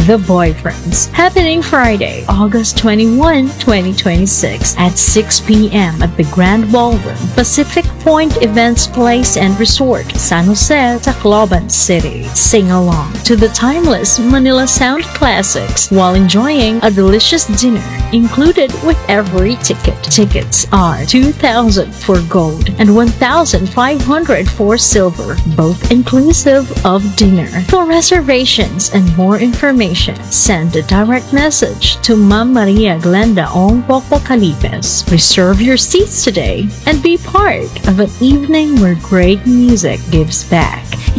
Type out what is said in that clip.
The Boyfriends, happening Friday, August 21, 2026 at 6 p.m. at the Grand Ballroom, Pacific Point Events Place and Resort, San Jose, Tacloban City. Sing along to the timeless Manila Sound classics while enjoying a delicious dinner included with every ticket. Tickets are 2,000 for gold and 1,500 for silver, both inclusive of dinner. For reservations and more information, send a direct message to Ma'am Maria Glenda Ong Poco Calipes. Reserve your seats today and be part of an evening where great music gives back.